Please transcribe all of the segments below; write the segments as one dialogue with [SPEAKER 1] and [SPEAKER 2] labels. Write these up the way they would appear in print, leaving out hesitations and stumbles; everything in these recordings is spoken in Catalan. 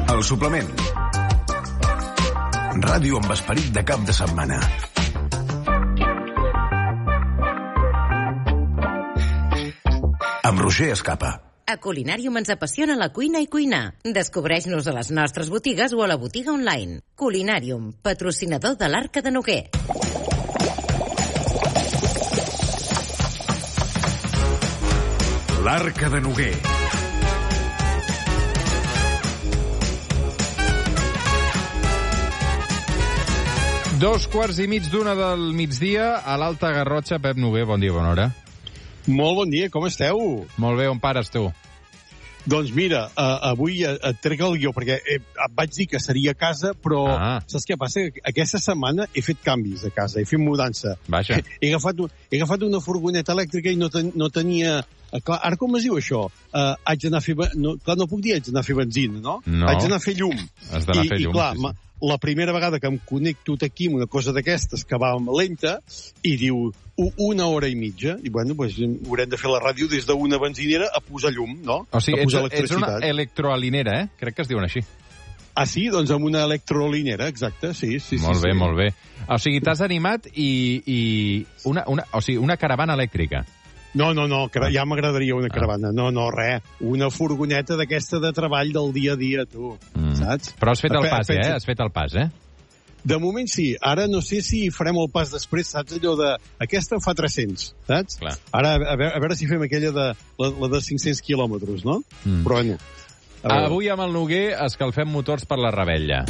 [SPEAKER 1] El suplement. Ràdio amb esperit de cap de setmana. Amb Roger Escapa.
[SPEAKER 2] A Culinàrium ens apassiona la cuina i cuinar. Descobreix-nos a les nostres botigues o a la botiga online. Culinàrium, patrocinador de l'Arca de Noguer.
[SPEAKER 1] L'Arca de Noguer.
[SPEAKER 3] Dos quarts i mig d'una del migdia a l'Alta Garrotxa. Pep Noguer, bon dia, bona hora.
[SPEAKER 4] Molt bon dia, com esteu?
[SPEAKER 3] Molt bé, on pares tu?
[SPEAKER 4] Doncs mira, avui et trec el guió, perquè et vaig dir que seria a casa, però saps què passa? Aquesta setmana he fet canvis a casa, he fet mudança.
[SPEAKER 3] Vaja.
[SPEAKER 4] He agafat una furgoneta elèctrica i no tenia... Clar, ara com es diu això? Haig d'anar a fer... Clar, no puc dir haig d'anar a fer benzina, no?
[SPEAKER 3] No.
[SPEAKER 4] Haig d'anar a fer llum.
[SPEAKER 3] Has d'anar a fer llum,
[SPEAKER 4] clar,
[SPEAKER 3] sí.
[SPEAKER 4] La primera vegada que em connecto aquí amb una cosa d'aquestes que va lenta i diu 1 hora i mitja, i bueno, doncs haurem de fer la ràdio des d'una benzinera a posar llum, no?
[SPEAKER 3] O sigui,
[SPEAKER 4] a posar
[SPEAKER 3] ets una electroalinera, eh? Crec que es diuen així.
[SPEAKER 4] Ah, sí? Doncs amb una electrolinera, exacte, sí.
[SPEAKER 3] Molt bé, molt bé. O sigui, t'has animat i una caravana elèctrica.
[SPEAKER 4] No, ja m'agradaria una caravana. No, res. Una furgoneta d'aquesta de treball del dia a dia, tu, saps?
[SPEAKER 3] Però has fet el pas, eh? Has fet el pas, eh?
[SPEAKER 4] De moment sí. Ara no sé si farem el pas després, saps? Allò de... Aquesta fa 300, saps?
[SPEAKER 3] Clar.
[SPEAKER 4] Ara, a veure si fem aquella de la de 500 quilòmetres, no? Però bueno.
[SPEAKER 3] Avui amb el Noguer escalfem motors per la Rebella.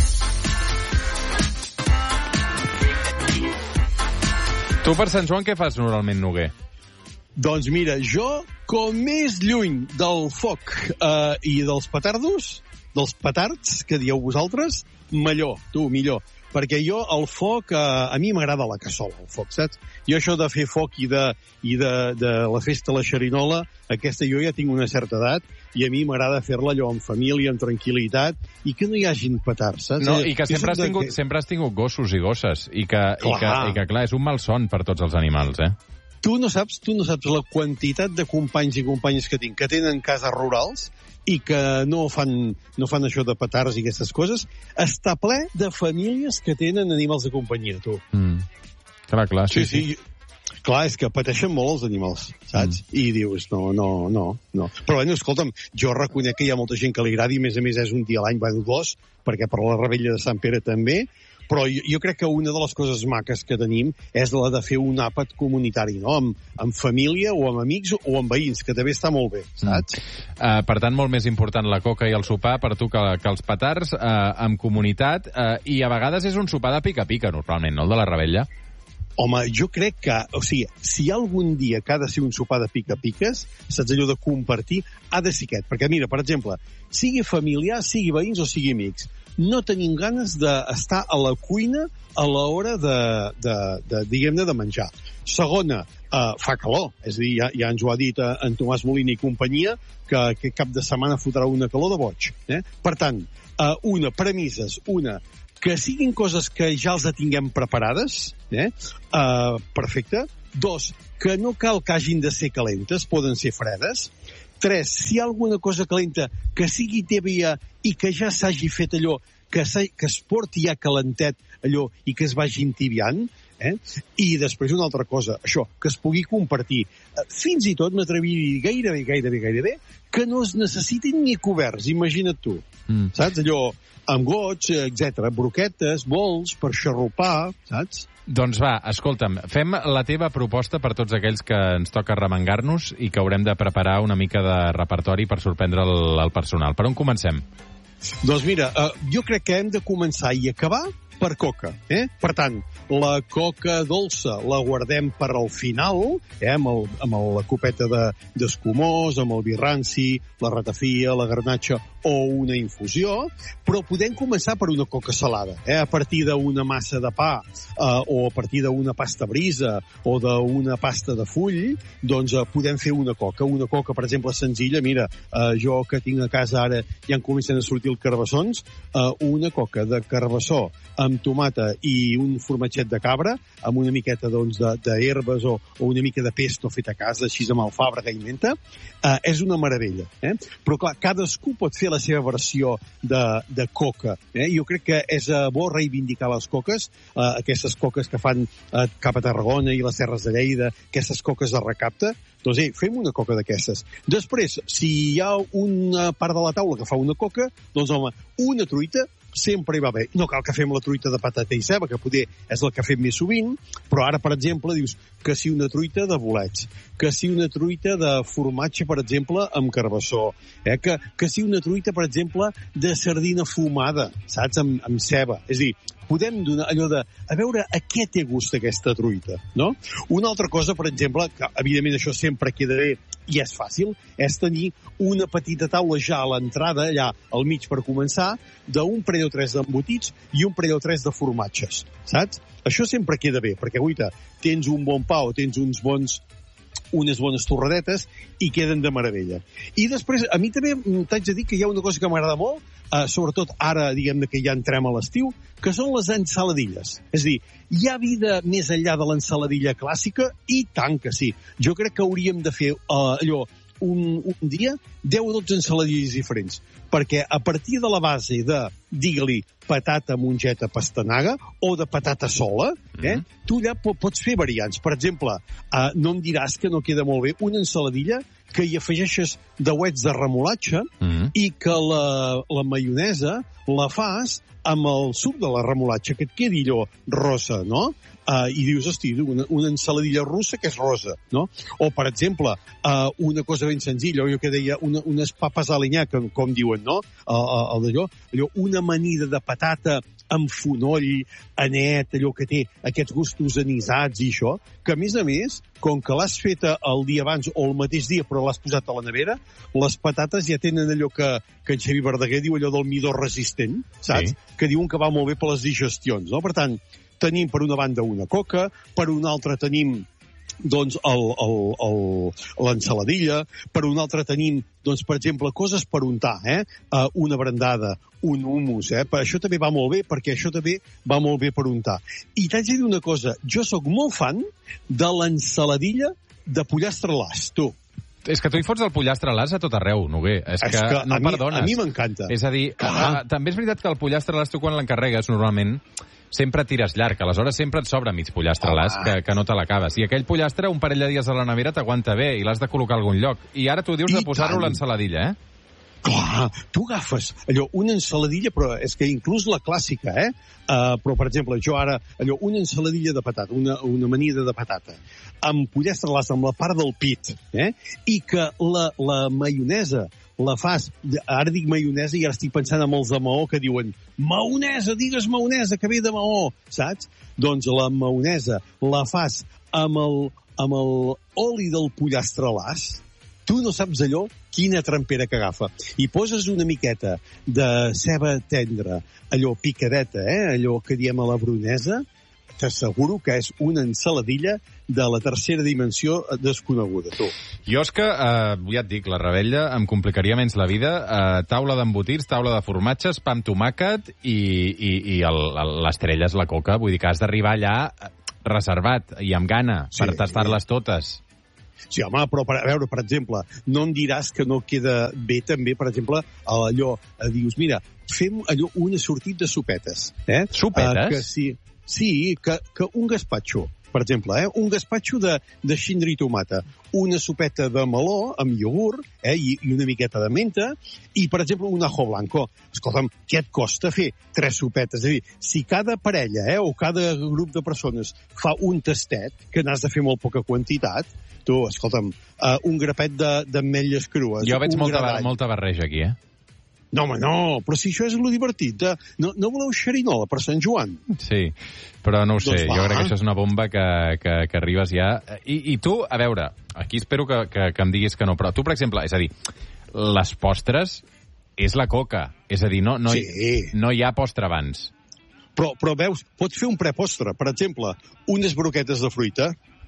[SPEAKER 3] Tu per Sant Joan què fas normalment, Noguer?
[SPEAKER 4] Doncs mira, jo, com més lluny del foc i dels petards, que dieu vosaltres, millor. Perquè jo, el foc, a mi m'agrada la cassola, el foc, saps? Jo això de fer foc i de la festa a la xerinola, aquesta jo ja tinc una certa edat, i a mi m'agrada fer-la allò amb família, amb tranquil·litat, i que no hi hagin petards, saps?
[SPEAKER 3] No, i que sempre has tingut gossos i gosses, i que, clar, és un malson per tots els animals, eh?
[SPEAKER 4] Tu no saps la quantitat de companys i companyes que tinc, que tenen cases rurals i que no fan això de petards i aquestes coses. Està ple de famílies que tenen animals de companyia, tu.
[SPEAKER 3] Clar, sí.
[SPEAKER 4] Clar, és que pateixen molt els animals, saps? I dius, no. Però bueno, escolta'm, jo reconec que hi ha molta gent que li agradi, i a més és un dia a l'any, va dos, perquè per la Rebella de Sant Pere també, però jo crec que una de les coses maques que tenim és la de fer un àpat comunitari, no? Amb família o amb amics o amb veïns, que també està molt bé, saps?
[SPEAKER 3] Per tant, molt més important la coca i el sopar per tu que els petards, amb comunitat, i a vegades és un sopar de pica-pica, normalment, no? El de la Rebella.
[SPEAKER 4] Home, jo crec que, o sigui, si hi ha algun dia que ha de ser un sopar de pica-piques, saps allò de compartir, ha de ser aquest. Perquè mira, per exemple, sigui familiar, sigui veïns o sigui amics, no tenim ganes d'estar a la cuina a l'hora diguem-ne, de menjar. Segona, fa calor. És a dir, ja ens ho ha dit en Tomàs Molina i companyia, que cap de setmana fotrà una calor de boig. Per tant, premisses, que siguin coses que ja els tinguem preparades, perfecte. 2, que no cal que hagin de ser calentes, poden ser fredes. 3, si hi ha alguna cosa calenta que sigui tèbia i que ja s'hagi fet allò, que es porti ja calentet allò i que es vagi entibiant, I després una altra cosa, això, que es pugui compartir. Fins i tot m'atreviria gairebé que no es necessitin ni coberts, imagina't tu. Saps? Allò, amb gots, etc, broquetes, bols, per xarrupar, saps?
[SPEAKER 3] Doncs va, escolta'm, fem la teva proposta per tots aquells que ens toca remengar-nos i que haurem de preparar una mica de repertori per sorprendre el personal. Per on comencem?
[SPEAKER 4] Doncs mira, jo crec que hem de començar i acabar per coca. Per tant, la coca dolça la guardem per al final, amb la copeta d'escumós, amb el vi ranci, la ratafia, la garnatxa o una infusió, però podem començar per una coca salada, a partir d'una massa de pa o a partir d'una pasta brisa o d'una pasta de full, doncs podem fer una coca. Una coca, per exemple, senzilla, mira, jo que tinc a casa ara ja en comencen a sortir els carbassons, una coca de carbassó amb tomata i un formatget de cabra, amb una miqueta d'herbes o una mica de pesto fet a casa, així amb alfàbrega i menta, és una meravella. Però clar, cadascú pot fer la seva versió de coca. Jo crec que és bo reivindicar les coques, aquestes coques que fan cap a Tarragona i les Terres de Lleida, aquestes coques de recapte. Doncs, fem una coca d'aquestes. Després, si hi ha una part de la taula que fa una coca, doncs, home, una truita sempre hi va bé. No cal que fem la truita de patata i ceba, que poder és el que fem més sovint, però ara, per exemple, dius que si una truita de bolets, que si una truita de formatge, per exemple, amb carbassó, que si una truita, per exemple, de sardina fumada, saps, amb ceba. És a dir, podem donar allò de, a veure a què té gust aquesta truita, no? Una altra cosa, per exemple, que evidentment això sempre queda bé i és fàcil, és tenir una petita taula ja a l'entrada, allà al mig per començar, d'un parell o tres d'embotits i un parell o tres de formatges, saps? Això sempre queda bé, perquè, guaita, tens un bon pa o tens unes bones torradetes i queden de meravella. I després, a mi també t'haig de dir que hi ha una cosa que m'agrada molt, sobretot ara, diguem-ne que ja entrem a l'estiu, que són les ensaladilles. És a dir, hi ha vida més enllà de l'ensaladilla clàssica? I tant que sí. Jo crec que hauríem de fer un dia 10 o 12 ensaladilles diferents, perquè a partir de la base de, digue-li, patata, mongeta, pastanaga, o de patata sola, tu allà pots fer variants. Per exemple, no em diràs que no queda molt bé una ensaladilla que hi afegeixes dauets de remolatge i que la maionesa la fas amb el suc de la remolatxa, que et quedi allò rosa, no? I dius, hosti, una ensaladilla russa que és rosa, no? O, per exemple, una cosa ben senzilla, jo que deia, unes papes a l'anyà, com diuen, no? Allò, una amanida de patata amb fonoll, anet, allò que té aquests gustos anisats i això, que a més, com que l'has feta el dia abans o el mateix dia, però l'has posat a la nevera, les patates ja tenen allò que en Xavi Verdaguer diu allò del midó resistent, saps? Sí. Que diuen que va molt bé per les digestions, no? Per tant, tenim per una banda una coca, per una altra tenim doncs l'ensaladilla, per una altra tenim, doncs, per exemple, coses per untar, una brandada, un hummus, per això també va molt bé, perquè això també va molt bé per untar. I t'haig de dir una cosa, jo sóc molt fan de l'ensaladilla de pollastre las, tu.
[SPEAKER 3] És que tu hi fots el pollastre las a tot arreu, Noguer. És que no perdones.
[SPEAKER 4] A mi m'encanta.
[SPEAKER 3] És a dir, també és veritat que el pollastre las tu quan l'encarregues normalment sempre tires llarg, aleshores sempre et sobra mig pollastre las que no te l'acabes. I aquell pollastre un parell de dies a la nevera t'aguanta bé i l'has de col·locar a algun lloc. I ara tu dius de posar-lo a l'ensaladilla,
[SPEAKER 4] Clar, tu agafes allò, una ensaladilla, però és que inclús la clàssica, però, per exemple, jo ara, allò, una ensaladilla de patata, una amanida de patata, amb pollastre las, amb la part del pit, i que la maionesa la fas, ara dic maionesa i ara estic pensant en els de Maó que diuen maonesa, digues maonesa, que ve de Maó, saps? Doncs la maonesa la fas amb el oli del pollastre las, tu no saps allò quina trempera que agafa. I poses una miqueta de ceba tendra, allò picadeta, allò que diem a la brunesa, t'asseguro que és una ensaladilla de la tercera dimensió desconeguda, tu.
[SPEAKER 3] Jo és que, ja et dic, la rebella em complicaria menys la vida. Taula d'embotits, taula de formatges, pa amb tomàquet i l'estrella és la coca. Vull dir que has d'arribar allà reservat i amb gana per tastar-les totes.
[SPEAKER 4] Sí, home, però a veure, per exemple, no em diràs que no queda bé també, per exemple, allò, dius, mira, fem allò, una sortit de sopetes.
[SPEAKER 3] Sopetes?
[SPEAKER 4] Sí, que un gaspatxo, per exemple, un gaspatxo de xindri i tomata, una sopeta de meló amb iogurt i una miqueta de menta i, per exemple, un ajo blanco. Escolta'm, què et costa fer 3 sopetes? És a dir, si cada parella o cada grup de persones fa un tastet, que n'has de fer molt poca quantitat, tu, escolta'm, un grapet d'ametlles crues.
[SPEAKER 3] Jo veig molta barreja aquí,
[SPEAKER 4] No, home, no, però si això és lo divertit. No voleu xerinola per Sant Joan?
[SPEAKER 3] Sí, però no ho sé. Jo crec que això és una bomba que arribes ja. I tu, a veure, aquí espero que em diguis que no, però tu, per exemple, és a dir, les postres és la coca. És a dir, no hi ha postre abans.
[SPEAKER 4] Però veus, pots fer un prepostre. Per exemple, unes broquetes de fruita,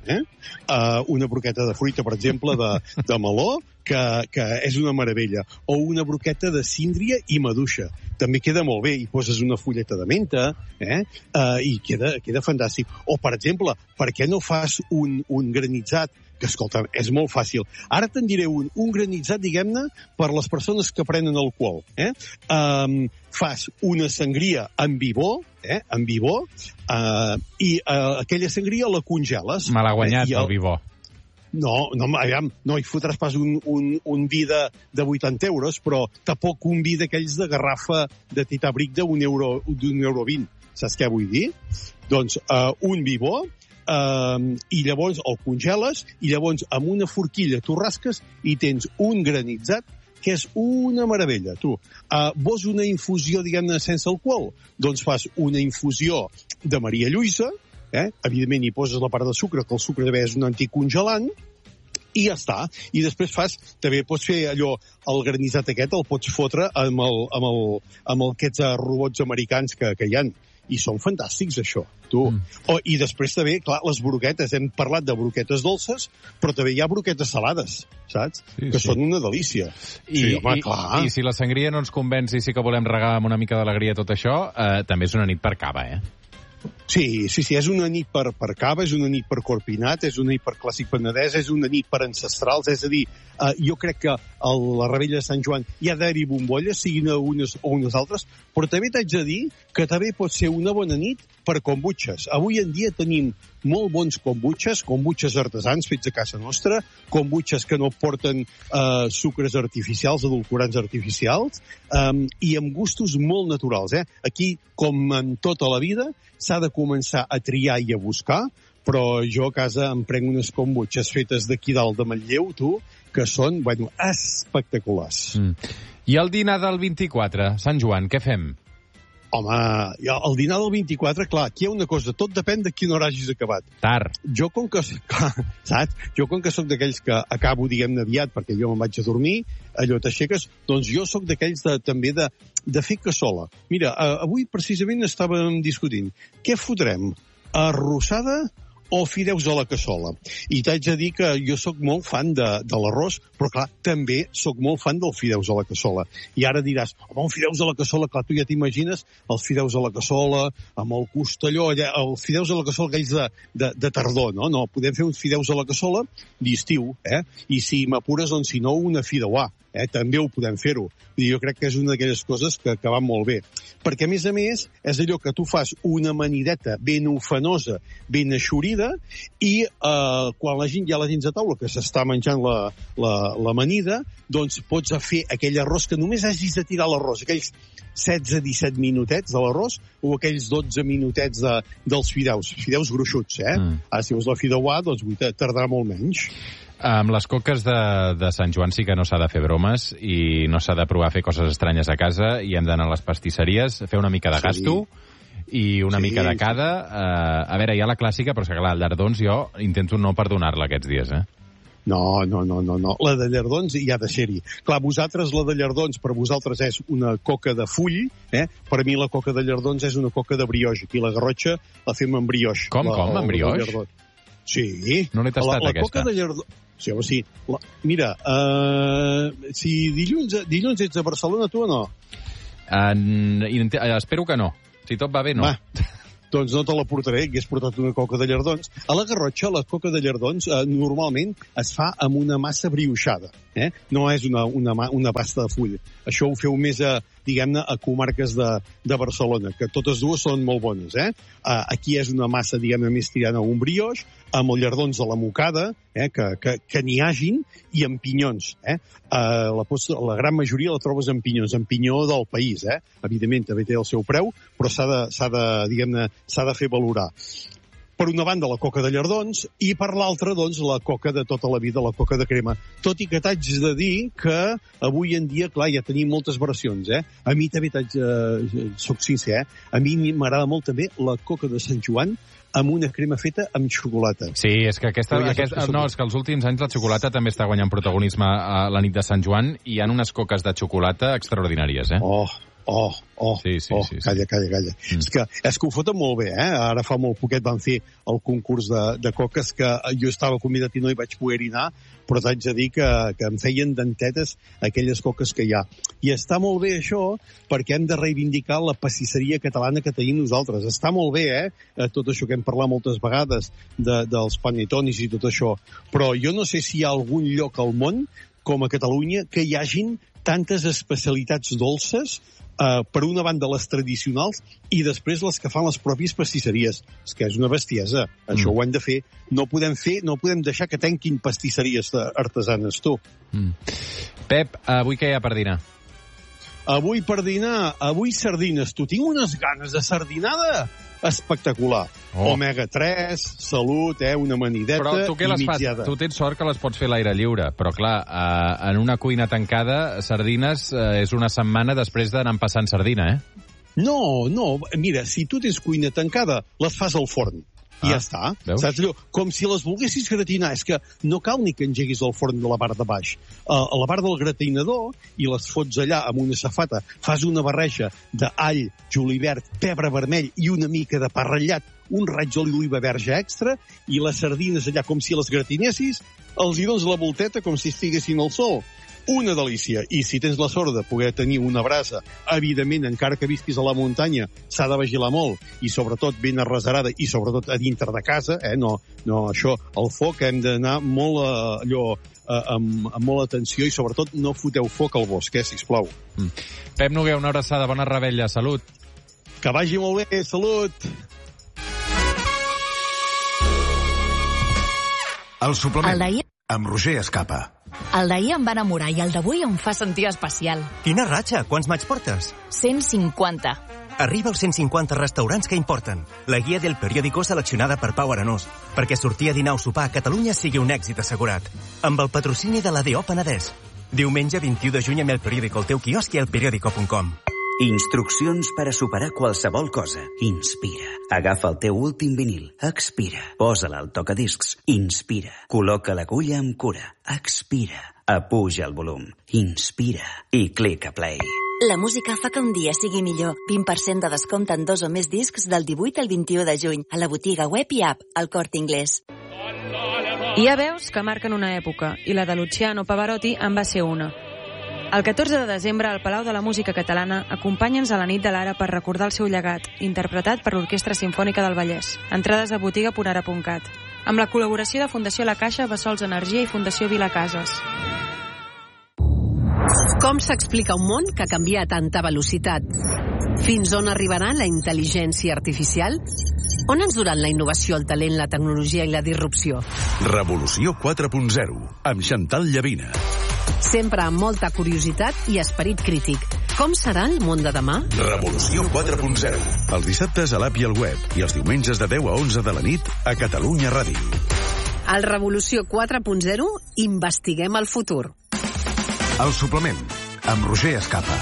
[SPEAKER 4] una broqueta de fruita, per exemple, de meló, que és una meravella, o una broqueta de síndria i maduixa. També queda molt bé, i poses una fulleta de menta, i queda fantàstic. O, per exemple, per què no fas un granitzat que escolta, és molt fàcil. Ara te'n diré un granitzat, diguem-ne, per les persones que prenen alcohol. Fas una sangria en vivó, i aquella sangria la congeles.
[SPEAKER 3] Me l'ha guanyat, el vivó.
[SPEAKER 4] No, aviam, no hi fotràs pas un vi de 80 euros, però tampoc un vi d'aquells de garrafa de Titabric d'1,20 €. Saps què vull dir? Doncs un vi bo, i llavors el congeles, i llavors amb una forquilla tu rasques i tens un granitzat que és una meravella. Tu, vols una infusió, diguem-ne, sense alcohol? Doncs fas una infusió de Maria Lluïsa, evidentment hi poses la part de sucre, que el sucre també és un anticongelant, i ja està. I després també pots fer allò, el granitzat aquest el pots fotre amb aquests robots americans que hi ha. I són fantàstics, això, tu. I després també, clar, les broquetes. Hem parlat de broquetes dolces, però també hi ha broquetes salades, saps? Que són una delícia.
[SPEAKER 3] I si la sangria no ens convenç i sí que volem regar amb una mica d'alegria tot això, també és una nit per cava,
[SPEAKER 4] Sí, és una nit per cava, és una nit per corpinat, és una nit per clàssic penedès, és una nit per ancestrals, és a dir, jo crec que a la Rebella de Sant Joan hi ha d'haver-hi bombolles, siguin unes o unes altres, però també t'haig de dir que també pot ser una bona nit per kombutxes. Avui en dia tenim molt bons kombutxes artesans fets a casa nostra, kombutxes que no porten sucres artificials, edulcorants artificials, i amb gustos molt naturals. Aquí, com en tota la vida, s'ha de començar a triar i a buscar, però jo a casa em prenc unes kombutxes fetes d'aquí dalt de Manlleu, que són, espectaculars.
[SPEAKER 3] I el dinar del 24, Sant Joan, què fem?
[SPEAKER 4] Home, el dinar del 24, clar, aquí hi ha una cosa, tot depèn de quina hora hagis acabat.
[SPEAKER 3] Tard.
[SPEAKER 4] Jo, com que soc d'aquells que acabo, diguem-ne, aviat, perquè jo me'n vaig a dormir, allò t'aixeques, doncs jo soc d'aquells també de fer cassola. Mira, avui precisament estàvem discutint. Què fotrem? Arrossada o fideus a la cassola? I t'haig de dir que jo sóc molt fan de l'arròs, però clar, també sóc molt fan dels fideus a la cassola. I ara diràs, home, fideus a la cassola, clar, tu ja t'imagines els fideus a la cassola, amb el costelló, els fideus a la cassola aquells de tardor, no? No, podem fer uns fideus a la cassola d'estiu, I si m'apures, doncs, si no, una fideuà. També ho podem fer-ho. Jo crec que és una d'aquelles coses que van molt bé. Perquè, a més, és allò que tu fas una amanideta ben ufanosa, ben eixorida, i quan la gent ja la tens a taula, que s'està menjant l'amanida, doncs pots fer aquell arròs que només hagis de tirar l'arròs, aquells 16-17 minutets de l'arròs, o aquells 12 minutets dels fideus gruixuts, Ara, si vols la fideuà, doncs tardarà molt menys.
[SPEAKER 3] Amb les coques de Sant Joan sí que no s'ha de fer bromes i no s'ha de provar a fer coses estranyes a casa i hem d'anar a les pastisseries, fer una mica de gasto i una mica de cada. A veure, hi ha la clàssica, però clar, el llardons jo intento no perdonar-la aquests dies,
[SPEAKER 4] No. La de llardons hi ha de ser-hi. Clar, vosaltres, la de llardons, per vosaltres és una coca de full, Per mi la coca de llardons és una coca de brioix. Aquí la Garrotxa la fem amb brioix.
[SPEAKER 3] Com, amb brioix?
[SPEAKER 4] Sí.
[SPEAKER 3] No l'he tastat, aquesta.
[SPEAKER 4] La coca de llardons... Sí. Mira, si dilluns ets a Barcelona, tu o no?
[SPEAKER 3] Espero que no. Si tot va bé, no.
[SPEAKER 4] Doncs no te la portaré, que has portat una coca de llardons. A la Garrotxa, la coca de llardons normalment es fa amb una massa brioixada. No és una pasta de full. Això ho feu més diguem-ne, a comarques de Barcelona, que totes dues són molt bones. Aquí és una massa, diguem-ne, més tirant a un brioix, amb els llardons de la mocada, que n'hi hagin, i amb pinyons. La gran majoria la trobes amb pinyons, amb pinyó del país. Evidentment, també té el seu preu, però s'ha de fer valorar. Per una banda, la coca de llardons, i per l'altra, doncs, la coca de tota la vida, la coca de crema. Tot i que t'haig de dir que avui en dia, clar, ja tenim moltes versions, A mi també soc sincer, a mi m'agrada molt també la coca de Sant Joan amb una crema feta amb xocolata.
[SPEAKER 3] Sí, és que és que els últims anys la xocolata també està guanyant protagonisme a la nit de Sant Joan i hi ha unes coques de xocolata extraordinàries, Sí.
[SPEAKER 4] Calla. És que ho foten molt bé, Ara fa molt poquet van fer el concurs de coques que jo estava convidat i no hi vaig poder anar, però t'haig de dir que em feien dentetes aquelles coques que hi ha. I està molt bé això perquè hem de reivindicar la pastisseria catalana que tenim nosaltres. Està molt bé, tot això que hem parlat moltes vegades dels panetonis i tot això, però jo no sé si hi ha algun lloc al món, com a Catalunya, que hi hagin tantes especialitats dolces, per una banda les tradicionals i després les que fan les pròpies pastisseries. És que és una bestiesa. Això ho hem de fer. No podem deixar que tanquin pastisseries artesanes, tu.
[SPEAKER 3] Pep, avui què hi ha per dinar?
[SPEAKER 4] Avui sardines. Tu, tinc unes ganes de sardinada espectacular. Omega 3, salut, una amanideta.
[SPEAKER 3] Però tu què les fas? Tu tens sort que les pots fer a l'aire lliure, però clar, en una cuina tancada, sardines és una setmana després d'anar passant sardina,
[SPEAKER 4] No, mira, si tu tens cuina tancada, les fas al forn. I ja està.
[SPEAKER 3] Veus?
[SPEAKER 4] Saps allò? Com si les volguessis gratinar. És que no cal ni que engeguis el forn de la part de baix. A la part del gratinador i les fots allà amb una safata. Fas una barreja d'all, julivert, pebre vermell i una mica de pa ratllat, un raig d'oliva verge extra i les sardines allà com si les gratinessis, els hi dones la volteta com si estiguessin al sol. Una delícia. I si tens la sort de poder tenir una brasa, evidentment, encara que visquis a la muntanya, s'ha de vigilar molt, i sobretot ben arreserada, i sobretot a dintre de casa, no, això, el foc hem d'anar molt amb molta atenció, i sobretot no foteu foc al bosc, sisplau.
[SPEAKER 3] Pep Noguer, una abraçada, bona revetlla, salut.
[SPEAKER 4] Que vagi molt bé, salut!
[SPEAKER 1] El suplement, amb Roger Escapa.
[SPEAKER 5] El d'ahir em va enamorar i el d'avui em fa sentir especial.
[SPEAKER 6] Quina ratxa! Quants maig portes?
[SPEAKER 5] 150.
[SPEAKER 6] Arriba als 150 restaurants que importen. La guia del periòdico seleccionada per Pau Arenós. Perquè sortir a dinar o sopar a Catalunya sigui un èxit assegurat. Amb el patrocini de l'ADO Penedès. Diumenge 21 de juny amb el periòdico al teu quiosc i al periòdico.com.
[SPEAKER 7] Instruccions per a superar qualsevol cosa. Inspira. Agafa el teu últim vinil. Expira. Posa-la al tocadiscs. Inspira. Col·loca l'agulla amb cura. Expira. Apuja el volum. Inspira. I clica play.
[SPEAKER 8] La música fa que un dia sigui millor. 20% de descompte en 2 o més discs del 18 al 21 de juny. A la botiga web i app, al Corte Inglés.
[SPEAKER 9] Hi ha veus que marquen una època, i la de Luciano Pavarotti en va ser una. El 14 de desembre, al Palau de la Música Catalana, acompanya'ns a la nit de l'Ara per recordar el seu llegat, interpretat per l'Orquestra Simfònica del Vallès. Entrades a botiga.ara.cat. Amb la col·laboració de Fundació La Caixa, Bessols Energia i Fundació Vilacases.
[SPEAKER 10] Com s'explica un món que canvia a tanta velocitat? Fins on arribarà la intel·ligència artificial? On ens duran la innovació, el talent, la tecnologia i la disrupció?
[SPEAKER 1] Revolució 4.0, amb Chantal Llavina.
[SPEAKER 10] Sempre amb molta curiositat i esperit crític. Com serà el món de demà?
[SPEAKER 1] Revolució 4.0, els dissabtes a l'app i al web, i els diumenges de 10 a 11 de la nit a Catalunya Ràdio.
[SPEAKER 10] Al Revolució 4.0 investiguem el futur.
[SPEAKER 1] El suplement, amb Roger Escapa.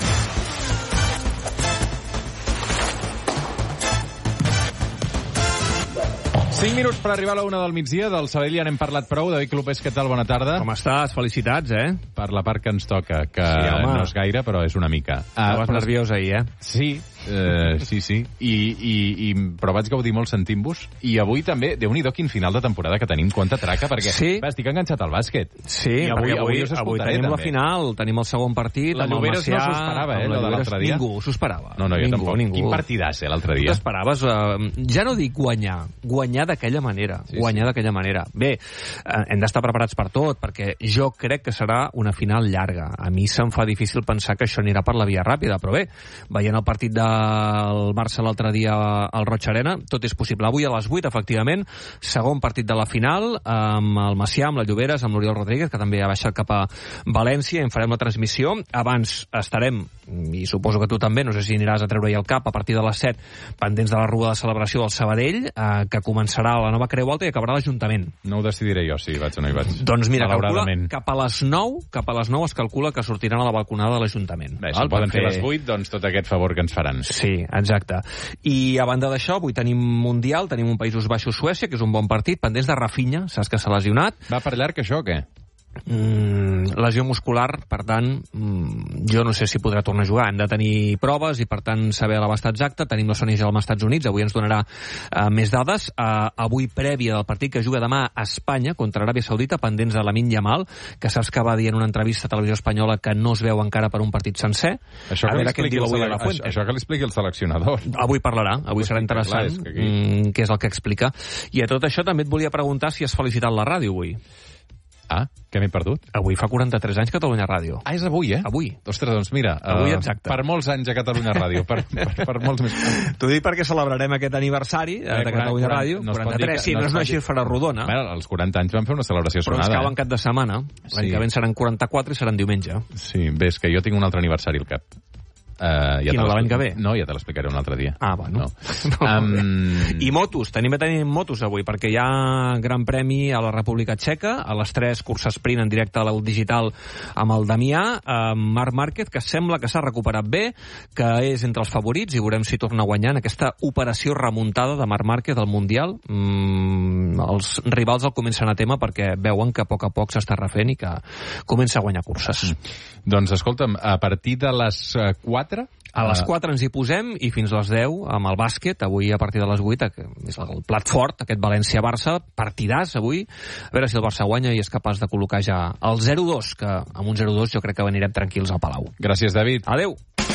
[SPEAKER 3] Cinc minuts per arribar a la 1 del migdia. Del Sabadell ja n'hem parlat prou. David Clopés, què tal? Bona tarda.
[SPEAKER 11] Com estàs? Felicitats,
[SPEAKER 3] Per la part que ens toca, que sí, no és gaire, però és una mica.
[SPEAKER 11] Estaves nerviós ahir,
[SPEAKER 3] Sí. Sí. Però vaig gaudir molt sentint-vos. I avui també, Déu-n'hi-do, quin final de temporada que tenim. Quanta traca, perquè estic enganxat al bàsquet.
[SPEAKER 11] Sí,
[SPEAKER 3] i avui
[SPEAKER 11] tenim
[SPEAKER 3] també
[SPEAKER 11] la final, tenim el segon partit.
[SPEAKER 3] La Lloberes no s'ho esperava, lo de l'altre dia.
[SPEAKER 11] Ningú s'ho esperava.
[SPEAKER 3] No, jo tampoc. Quin partidàs, l'altre dia.
[SPEAKER 11] Tu t'esperaves, ja no dic guanyar d'aquella manera. D'aquella manera. Bé, hem d'estar preparats per tot, perquè jo crec que serà una final llarga. A mi se'm fa difícil pensar que això anirà per la via ràpida, però bé, veient el partit del Barça l'altre dia al Roig Arena, tot és possible. Avui a les 8, efectivament, segon partit de la final, amb el Macià, amb la Lloberes, amb l'Oriol Rodríguez, que també ha baixat cap a València, en farem la transmissió. Abans estarem, i suposo que tu també, no sé si aniràs a treure-hi el cap, a partir de les 7, pendents de la rua de celebració del Sabadell, que començarà a la nova Creu Alta i acabarà a l'Ajuntament.
[SPEAKER 3] No ho decidiré jo, si vaig o no hi vaig.
[SPEAKER 11] Doncs mira, calcula, cap a les 9 es calcula que sortiran a la balconada de l'Ajuntament.
[SPEAKER 3] Bé, si poden fer les 8, doncs tot aquest favor que ens faran.
[SPEAKER 11] Sí, exacte. I a banda d'això, avui tenim Mundial, tenim un Països Baixos-Suècia, que és un bon partit, pendents de Rafinha, saps que s'ha lesionat.
[SPEAKER 3] Va per llarg això o què?
[SPEAKER 11] lesió muscular, per tant, jo no sé si podrà tornar a jugar. Hem de tenir proves i, per tant, saber l'abast exacte. Tenim la Sònia Gelma als Estats Units, avui ens donarà més dades. Avui, prèvia del partit que juga demà a Espanya contra Aràbia Saudita, pendents de Lamine Yamal, que saps que va dir en una entrevista a Televisió Espanyola que no es veu encara per un partit sencer.
[SPEAKER 3] Això que li expliqui el seleccionador.
[SPEAKER 11] Avui parlarà, avui serà interessant què és el que explica. I a tot això també et volia preguntar si has felicitat la ràdio avui.
[SPEAKER 3] Ah, que m'he perdut?
[SPEAKER 11] Avui fa 43 anys Catalunya Ràdio.
[SPEAKER 3] Ah, és avui,
[SPEAKER 11] Avui.
[SPEAKER 3] Ostres, doncs mira,
[SPEAKER 11] avui exacte.
[SPEAKER 3] Per molts anys a Catalunya Ràdio, per molts més.
[SPEAKER 11] T'ho dic perquè celebrarem aquest aniversari de Catalunya Ràdio. 43, sí, no és una xifra rodona.
[SPEAKER 3] Bueno, als 40 anys vam fer una celebració sonada.
[SPEAKER 11] Però ens cauen cap de setmana. L'any que ve seran 44 i seran diumenge.
[SPEAKER 3] Sí, bé, és que jo tinc un altre aniversari al cap.
[SPEAKER 11] Quin, l'any que ve?
[SPEAKER 3] No, ja te l'explicaré un altre dia.
[SPEAKER 11] Ah, bueno. I motos, tenim motos avui, perquè hi ha Gran Premi a la República Txeca, a les 3 curses sprint en directe al digital amb el Damià, Marc Márquez, que sembla que s'ha recuperat bé, que és entre els favorits, i veurem si torna a guanyar en aquesta operació remuntada de Marc Márquez al Mundial. Els rivals el comencen a témer perquè veuen que a poc s'està refent i que comença a guanyar curses.
[SPEAKER 3] Doncs escolta'm, a partir de les 4
[SPEAKER 11] a les 4 ens hi posem i fins a les 10 amb el bàsquet, avui a partir de les 8 és el plat fort, aquest València-Barça, partidàs avui, a veure si el Barça guanya i és capaç de col·locar ja el 0-2, que amb un 0-2 jo crec que anirem tranquils al Palau.
[SPEAKER 3] Gràcies, David.
[SPEAKER 11] Adeu.